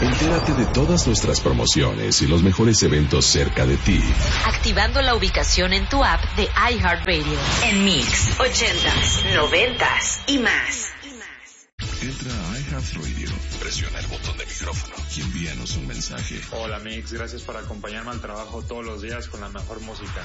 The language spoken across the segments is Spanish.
Entérate de todas nuestras promociones y los mejores eventos cerca de ti. Activando la ubicación en tu app de iHeartRadio. En Mix, 80s, 90s y más. Entra a iHeartRadio, presiona el botón de micrófono y envíanos un mensaje. Hola Mix, gracias por acompañarme al trabajo todos los días con la mejor música.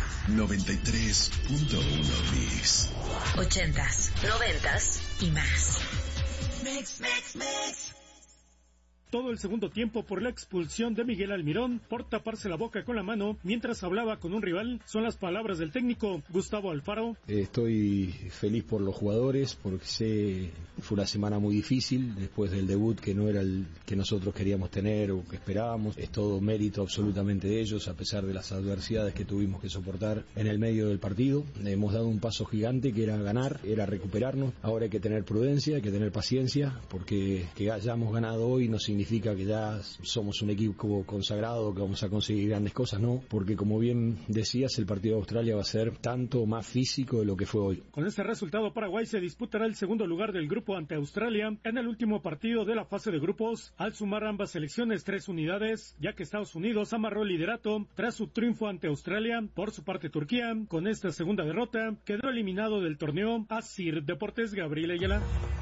93.1 Mix. 80s, 90s y más. Mix, mix, mix. Todo el segundo tiempo por la expulsión de Miguel Almirón por taparse la boca con la mano mientras hablaba con un rival, son las palabras del técnico Gustavo Alfaro. Estoy feliz por los jugadores porque fue una semana muy difícil después del debut que no era el que nosotros queríamos tener o que esperábamos. Es todo mérito absolutamente de ellos a pesar de las adversidades que tuvimos que soportar en el medio del partido. Hemos dado un paso gigante que era ganar, era recuperarnos. Ahora hay que tener prudencia, hay que tener paciencia porque que hayamos ganado hoy no significa que ya somos un equipo consagrado, que vamos a conseguir grandes cosas, no, porque como bien decías, el partido de Australia va a ser tanto más físico de lo que fue hoy. Con este resultado, Paraguay se disputará el segundo lugar del grupo ante Australia en el último partido de la fase de grupos, al sumar ambas selecciones 3 unidades, ya que Estados Unidos amarró el liderato tras su triunfo ante Australia. Por su parte, Turquía, con esta segunda derrota, quedó eliminado del torneo. Asir Deportes, Gabriel Ayala.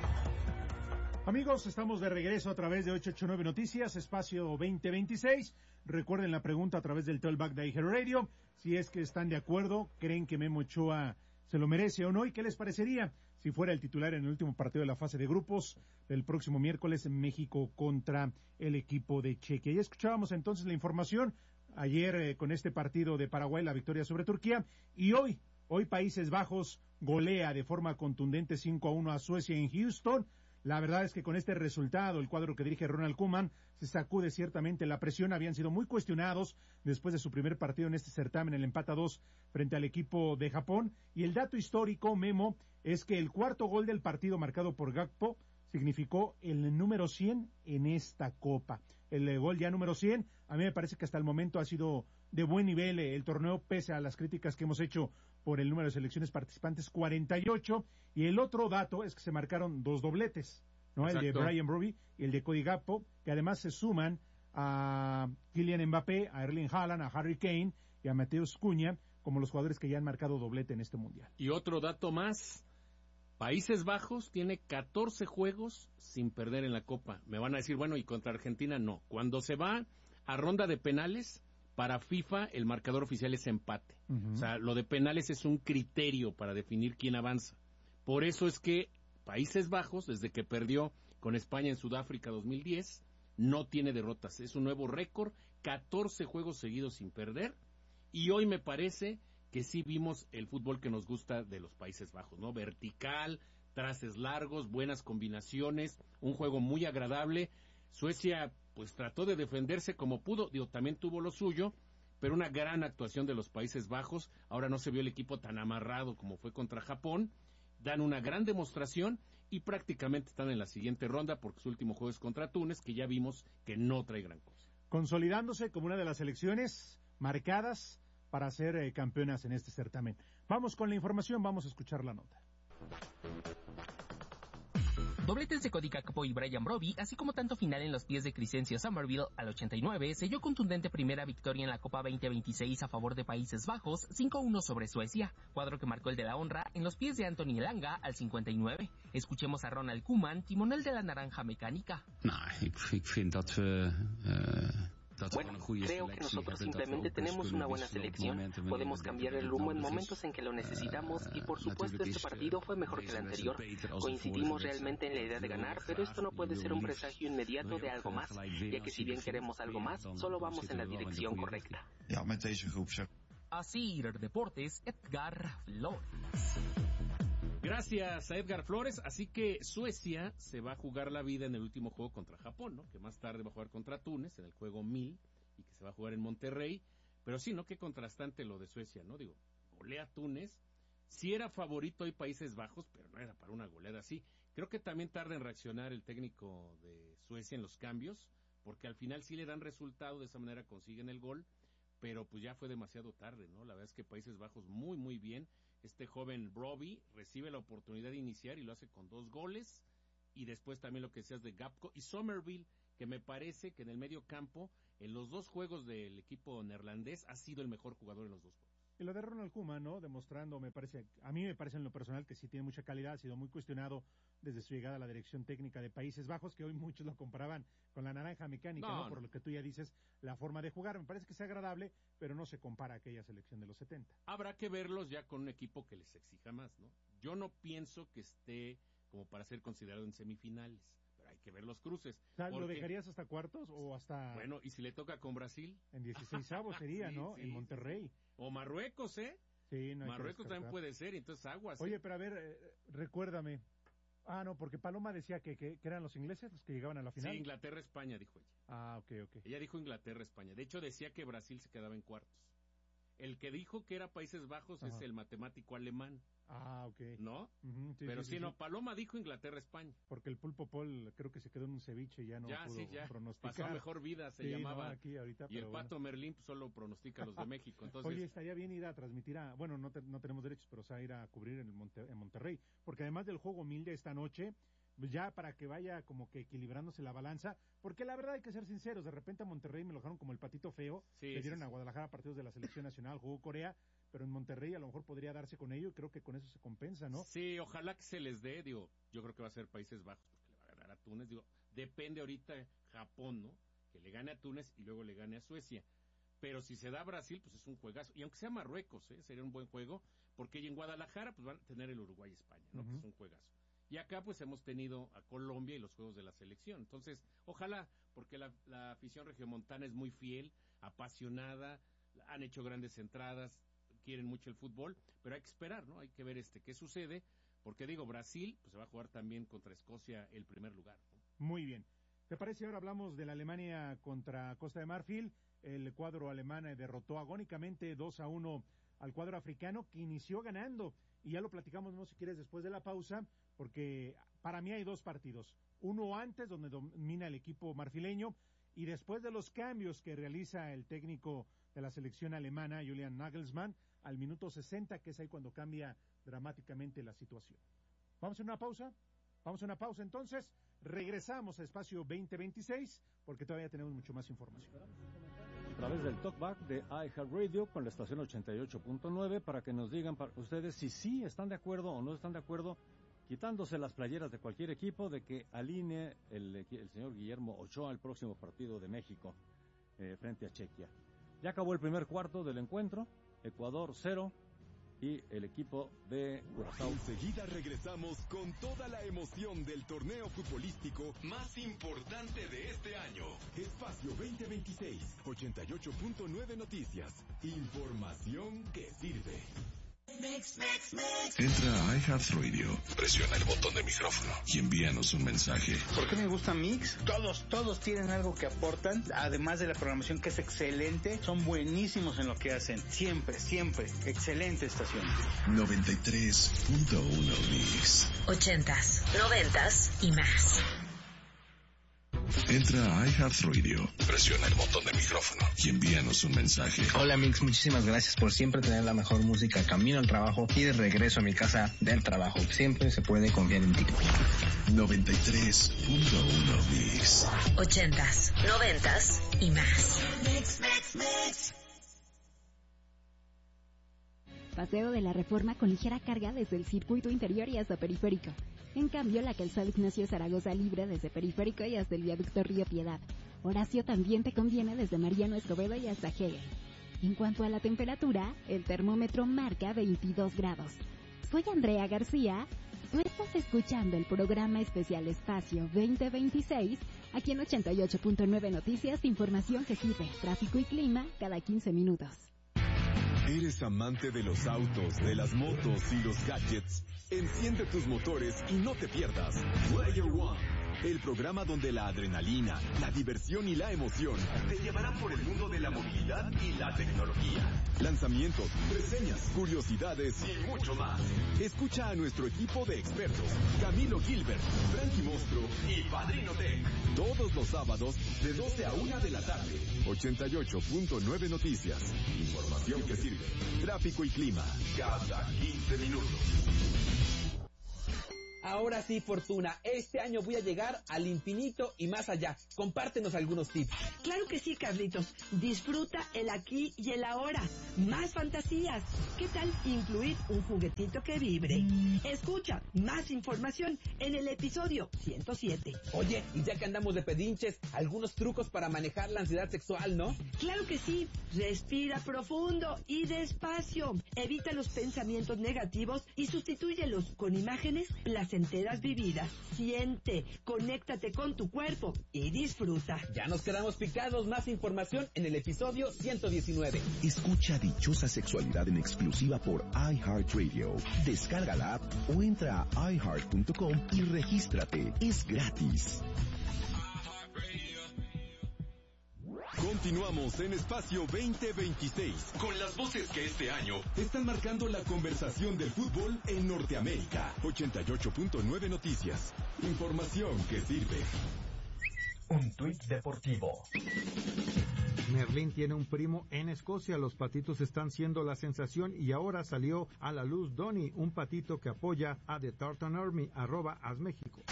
Amigos, estamos de regreso a través de 889 Noticias, espacio 2026. Recuerden la pregunta a través del Tollback de iHeartRadio. Si es que están de acuerdo, creen que Memo Ochoa se lo merece o no, y qué les parecería si fuera el titular en el último partido de la fase de grupos del próximo miércoles en México contra el equipo de Chequia. Ya escuchábamos entonces la información ayer con este partido de Paraguay, la victoria sobre Turquía, y hoy Países Bajos golea de forma contundente 5-1 a Suecia en Houston. La verdad es que con este resultado, el cuadro que dirige Ronald Koeman se sacude ciertamente la presión. Habían sido muy cuestionados después de su primer partido en este certamen, el empate a 2 frente al equipo de Japón. Y el dato histórico, Memo, es que el cuarto gol del partido marcado por Gakpo significó el número 100 en esta Copa. El gol ya número 100, a mí me parece que hasta el momento ha sido de buen nivel el torneo, pese a las críticas que hemos hecho por el número de selecciones participantes, 48, y el otro dato es que se marcaron 2 dobletes, ¿no? Exacto. El de Brian Brobbey y el de Cody Gakpo, que además se suman a Kylian Mbappé, a Erling Haaland, a Harry Kane y a Mateus Cunha como los jugadores que ya han marcado doblete en este mundial. Y otro dato más, Países Bajos tiene 14 juegos sin perder en la Copa. Me van a decir, bueno, y contra Argentina no. Cuando se va a ronda de penales, para FIFA el marcador oficial es empate. O sea, lo de penales es un criterio para definir quién avanza. Por eso es que Países Bajos, desde que perdió con España en Sudáfrica 2010, no tiene derrotas. Es un nuevo récord, 14 juegos seguidos sin perder. Y hoy me parece que sí vimos el fútbol que nos gusta de los Países Bajos, ¿no? Vertical, traces largos, buenas combinaciones, un juego muy agradable. Suecia pues trató de defenderse como pudo, también tuvo lo suyo, pero una gran actuación de los Países Bajos. Ahora no se vio el equipo tan amarrado como fue contra Japón, dan una gran demostración y prácticamente están en la siguiente ronda porque su último juego es contra Túnez, que ya vimos que no trae gran cosa. Consolidándose como una de las selecciones marcadas para ser campeonas en este certamen. Vamos con la información, vamos a escuchar la nota. Dobletes de Cody Gakpo y Brian Brobbey, así como tanto final en los pies de Crescencio Summerville al 89, selló contundente primera victoria en la Copa 2026 a favor de Países Bajos, 5-1 sobre Suecia, cuadro que marcó el de la honra en los pies de Anthony Elanga al 59. Escuchemos a Ronald Koeman, timonel de la Naranja Mecánica. Bueno, creo que nosotros simplemente tenemos una buena selección, podemos cambiar el rumbo en momentos en que lo necesitamos y por supuesto este partido fue mejor que el anterior. Coincidimos realmente en la idea de ganar, pero esto no puede ser un presagio inmediato de algo más, ya que si bien queremos algo más, solo vamos en la dirección correcta. Así Deportes, Edgar Flores. Gracias a Edgar Flores, así que Suecia se va a jugar la vida en el último juego contra Japón, ¿no? Que más tarde va a jugar contra Túnez en el juego 1000 y que se va a jugar en Monterrey, pero sí, ¿no? Qué contrastante lo de Suecia, ¿no? Digo, golea Túnez, sí era favorito hoy Países Bajos, pero no era para una goleada así. Creo que también tarda en reaccionar el técnico de Suecia en los cambios, porque al final sí le dan resultado, de esa manera consiguen el gol, pero pues ya fue demasiado tarde, ¿no? La verdad es que Países Bajos muy, muy bien. Este joven Brobbey recibe la oportunidad de iniciar y lo hace con 2 goles y después también lo que decías de Gapco y Somerville, que me parece que en el medio campo, en los 2 juegos del equipo neerlandés, ha sido el mejor jugador en los 2 juegos. Y lo de Ronald Koeman, ¿no? Demostrando, a mí me parece en lo personal que sí tiene mucha calidad, ha sido muy cuestionado desde su llegada a la dirección técnica de Países Bajos, que hoy muchos lo comparaban con la naranja mecánica, ¿no? Por lo que tú ya dices, la forma de jugar, me parece que es agradable, pero no se compara a aquella selección de los 70. Habrá que verlos ya con un equipo que les exija más, ¿no? Yo no pienso que esté como para ser considerado en semifinales, pero hay que ver los cruces. O sea, ¿lo dejarías hasta cuartos o hasta...? Bueno, ¿y si le toca con Brasil? En 16avos sería, sí, ¿no? Sí, en Monterrey. Sí. O Marruecos, ¿eh? Sí, no hay Marruecos también puede ser, entonces aguas. Oye, pero a ver, recuérdame. Ah, no, porque Paloma decía que eran los ingleses los que llegaban a la final. Sí, Inglaterra-España, dijo ella. Ah, ok. Ella dijo Inglaterra-España. De hecho, decía que Brasil se quedaba en cuartos. El que dijo que era Países Bajos es el matemático alemán. Ah, ok. ¿No? Uh-huh, sí, pero sí, no, Paloma dijo Inglaterra-España. Porque el Pulpo Paul creo que se quedó en un ceviche y ya no pudo pronosticar. Pasó mejor vida, se llamaba. No, aquí ahorita, y el Pato Merlín pues, solo pronostica los de México. Entonces... Oye, estaría bien ir a transmitir bueno, no tenemos derechos, pero o sea, ir a cubrir en Monterrey. Porque además del juego humilde esta noche, ya para que vaya como que equilibrándose la balanza, porque la verdad hay que ser sinceros, de repente a Monterrey me lo dejaron como el patito feo, le dieron a Guadalajara partidos de la selección nacional, jugó Corea, pero en Monterrey a lo mejor podría darse con ello y creo que con eso se compensa, ¿no? Sí, ojalá que se les dé, yo creo que va a ser Países Bajos porque le va a ganar a Túnez, depende ahorita Japón, ¿no? Que le gane a Túnez y luego le gane a Suecia. Pero si se da a Brasil, pues es un juegazo. Y aunque sea Marruecos, sería un buen juego, porque en Guadalajara pues van a tener el Uruguay-España, ¿no? Que es un juegazo. Y acá pues hemos tenido a Colombia y los juegos de la selección. Entonces, ojalá, porque la afición regiomontana es muy fiel, apasionada, han hecho grandes entradas, quieren mucho el fútbol, pero hay que esperar, ¿no? Hay que ver qué sucede, porque Brasil pues se va a jugar también contra Escocia el primer lugar, ¿no? Muy bien. ¿Te parece? Ahora hablamos de la Alemania contra Costa de Marfil. El cuadro alemán derrotó agónicamente 2-1 al cuadro africano, que inició ganando. Y ya lo platicamos, no si quieres, después de la pausa, porque para mí hay 2 partidos. Uno antes, donde domina el equipo marfileño, y después de los cambios que realiza el técnico de la selección alemana, Julian Nagelsmann, al minuto 60, que es ahí cuando cambia dramáticamente la situación. ¿Vamos a una pausa? Vamos a una pausa entonces. Regresamos a Espacio 2026, porque todavía tenemos mucho más información. A través del talkback de iHeartRadio con la estación 88.9 para que nos digan para ustedes si sí están de acuerdo o no están de acuerdo, quitándose las playeras de cualquier equipo, de que alinee el señor Guillermo Ochoa al próximo partido de México frente a Chequia. Ya acabó el primer cuarto del encuentro, Ecuador 0 y el equipo de Curazao. Enseguida regresamos con toda la emoción del torneo futbolístico más importante de este año. Espacio 2026, 88.9 Noticias. Información que sirve. Entra a iHeartRadio, presiona el botón de micrófono y envíanos un mensaje. ¿Por qué me gusta Mix? Todos tienen algo que aportan, además de la programación que es excelente, son buenísimos en lo que hacen, siempre, excelente estación. 93.1 Mix. 80s, 90s y más. Entra a iHeartRadio, presiona el botón de micrófono y envíanos un mensaje. Hola Mix, muchísimas gracias por siempre tener la mejor música camino al trabajo y de regreso a mi casa del trabajo. Siempre se puede confiar en ti. 93.1 Mix. 80s, 90s y más. Mix. Paseo de la Reforma con ligera carga desde el circuito interior y hasta Periférico. En cambio, la calzada Ignacio Zaragoza libre desde Periférico y hasta el viaducto Río Piedad. Horacio también te conviene desde Mariano Escobedo y hasta Hegel. En cuanto a la temperatura, el termómetro marca 22 grados. Soy Andrea García. Tú estás escuchando el programa especial Espacio 2026, aquí en 88.9 Noticias, información que sirve, tráfico y clima cada 15 minutos. ¿Eres amante de los autos, de las motos y los gadgets? Enciende tus motores y no te pierdas Player One, el programa donde la adrenalina, la diversión y la emoción te llevarán por el mundo de la movilidad y la tecnología. Lanzamientos, reseñas, curiosidades y mucho más. Escucha a nuestro equipo de expertos, Camilo Gilbert, Frankie Mostro y Padrino Tech. Todos los sábados de 12 a 1 de la tarde. 88.9 Noticias. Información que sirve. Tráfico y clima cada 15 minutos. Ahora sí, Fortuna, este año voy a llegar al infinito y más allá. Compártenos algunos tips. Claro que sí, Carlitos. Disfruta el aquí y el ahora. Más fantasías. ¿Qué tal incluir un juguetito que vibre? Escucha más información en el episodio 107. Oye, y ya que andamos de pedinches, algunos trucos para manejar la ansiedad sexual, ¿no? Claro que sí. Respira profundo y despacio. Evita los pensamientos negativos y sustitúyelos con imágenes placenteras vividas. Siente, conéctate con tu cuerpo y disfruta. Ya nos quedamos picados. Más información en el episodio 119. Escucha Dichosa Sexualidad en exclusiva por iHeartRadio. Descarga la app o entra a iHeart.com y regístrate. Es gratis. Continuamos en Espacio 2026 con las voces que este año están marcando la conversación del fútbol en Norteamérica. 88.9 Noticias. Información que sirve. Un tuit deportivo. Merlín tiene un primo en Escocia, los patitos están siendo la sensación y ahora salió a la luz Donny, un patito que apoya a The Tartan Army, @AsMéxico.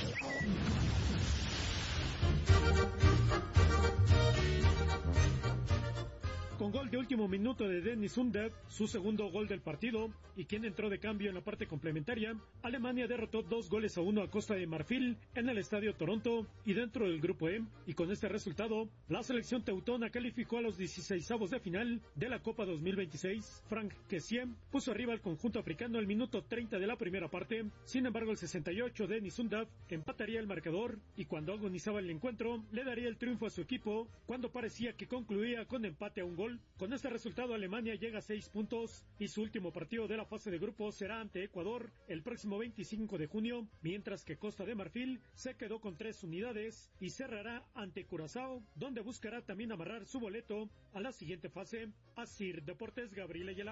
Con gol de último minuto de Dennis Undav, su segundo gol del partido, y quien entró de cambio en la parte complementaria, Alemania derrotó 2-1 a Costa de Marfil en el Estadio Toronto y dentro del Grupo E, y con este resultado, la selección teutona calificó a los 16avos de final de la Copa 2026. Frank Kessié puso arriba al conjunto africano al minuto 30 de la primera parte, sin embargo el 68 Dennis Undav empataría el marcador, y cuando agonizaba el encuentro, le daría el triunfo a su equipo, cuando parecía que concluía con empate a un gol. Con este resultado, Alemania llega a 6 puntos y su último partido de la fase de grupos será ante Ecuador el próximo 25 de junio, mientras que Costa de Marfil se quedó con 3 unidades y cerrará ante Curazao, donde buscará también amarrar su boleto a la siguiente fase. Asir Deportes, Gabriel Ayala.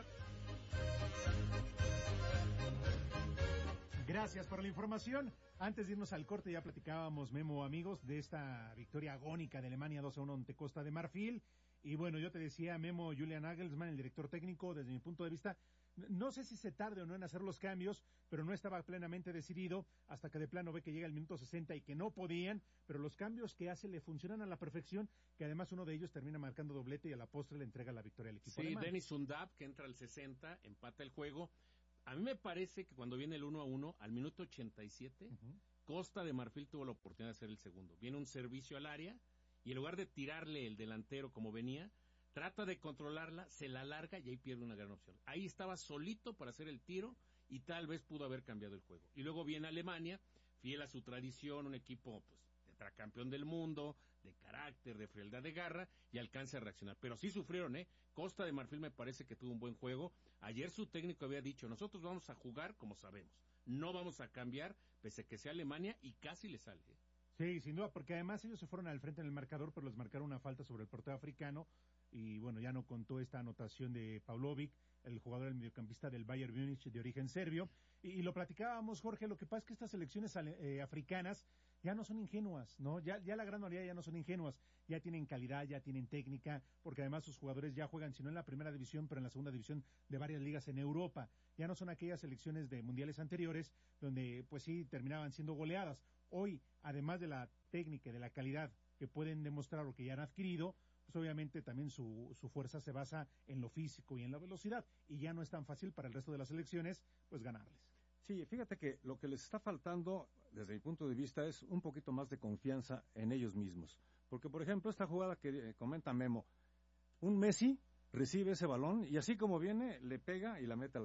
Gracias por la información. Antes de irnos al corte ya platicábamos, Memo, amigos, de esta victoria agónica de Alemania 2-1 ante Costa de Marfil. Y bueno, yo te decía, Memo, Julian Nagelsmann, el director técnico, desde mi punto de vista, no sé si se tarde o no en hacer los cambios, pero no estaba plenamente decidido hasta que de plano ve que llega el minuto 60 y que no podían, pero los cambios que hace le funcionan a la perfección, que además uno de ellos termina marcando doblete y a la postre le entrega la victoria al equipo alemán. Sí, Dennis Undav, que entra al 60, empata el juego. A mí me parece que cuando viene el 1-1, al minuto 87, Costa de Marfil tuvo la oportunidad de hacer el segundo. Viene un servicio al área, y en lugar de tirarle el delantero como venía, trata de controlarla, se la larga y ahí pierde una gran opción. Ahí estaba solito para hacer el tiro y tal vez pudo haber cambiado el juego. Y luego viene Alemania, fiel a su tradición, un equipo pues tetracampeón del mundo, de carácter, de frialdad de garra, y alcanza a reaccionar. Pero sí sufrieron, Costa de Marfil me parece que tuvo un buen juego. Ayer su técnico había dicho, nosotros vamos a jugar como sabemos, no vamos a cambiar, pese a que sea Alemania, y casi le sale, Sí, sin duda, porque además ellos se fueron al frente en el marcador, pero les marcaron una falta sobre el portero africano, y bueno, ya no contó esta anotación de Pavlovic, el jugador, el mediocampista del Bayern Múnich de origen serbio, y lo platicábamos, Jorge, lo que pasa es que estas selecciones africanas ya no son ingenuas, ¿no? Ya la gran mayoría ya no son ingenuas, ya tienen calidad, ya tienen técnica, porque además sus jugadores ya juegan, si no en la primera división, pero en la segunda división de varias ligas en Europa. Ya no son aquellas selecciones de mundiales anteriores, donde pues sí terminaban siendo goleadas. Hoy, además de la técnica y de la calidad que pueden demostrar o que ya han adquirido, pues obviamente también su fuerza se basa en lo físico y en la velocidad, y ya no es tan fácil para el resto de las selecciones, pues ganarles. Sí, fíjate que lo que les está faltando, desde mi punto de vista, es un poquito más de confianza en ellos mismos. Porque, por ejemplo, esta jugada que comenta Memo, un Messi recibe ese balón y así como viene, le pega y la mete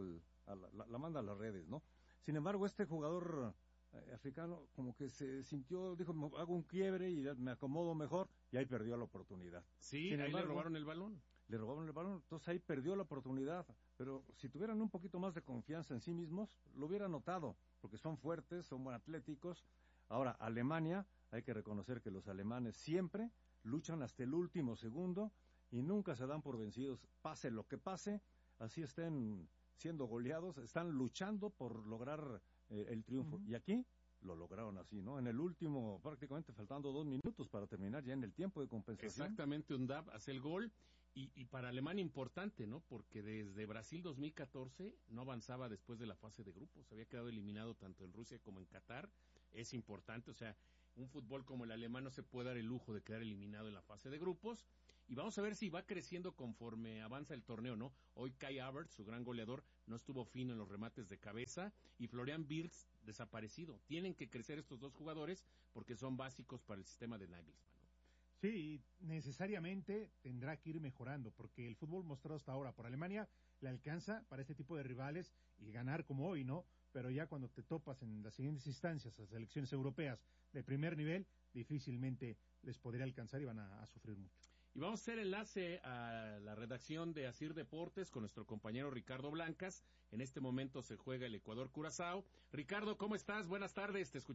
la manda a las redes, ¿no? Sin embargo, este jugador africano como que se sintió, dijo, hago un quiebre y me acomodo mejor, y ahí perdió la oportunidad. Sí, sin embargo, le robaron el balón. Le robaron el balón, entonces ahí perdió la oportunidad, pero si tuvieran un poquito más de confianza en sí mismos, lo hubieran notado, porque son fuertes, son buen atléticos. Ahora, Alemania, hay que reconocer que los alemanes siempre luchan hasta el último segundo y nunca se dan por vencidos, pase lo que pase, así estén siendo goleados, están luchando por lograr el triunfo. Y aquí lo lograron así, ¿no? En el último, prácticamente faltando 2 minutos para terminar ya en el tiempo de compensación. Exactamente, Undab hace el gol. Y para Alemania importante, ¿no? Porque desde Brasil 2014 no avanzaba después de la fase de grupos. Había quedado eliminado tanto en Rusia como en Qatar. Es importante, o sea, un fútbol como el alemán no se puede dar el lujo de quedar eliminado en la fase de grupos. Y vamos a ver si va creciendo conforme avanza el torneo, ¿no? Hoy Kai Havertz, su gran goleador, no estuvo fino en los remates de cabeza. Y Florian Wirtz, desaparecido. Tienen que crecer estos dos jugadores porque son básicos para el sistema de Nagelsmann, ¿no? Sí, necesariamente tendrá que ir mejorando, porque el fútbol mostrado hasta ahora por Alemania le alcanza para este tipo de rivales y ganar como hoy, ¿no? Pero ya cuando te topas en las siguientes instancias, las selecciones europeas de primer nivel, difícilmente les podría alcanzar y van a sufrir mucho. Y vamos a hacer enlace a la redacción de Asir Deportes con nuestro compañero Ricardo Blancas. En este momento se juega el Ecuador-Curazao. Ricardo, ¿cómo estás? Buenas tardes, te escuchamos.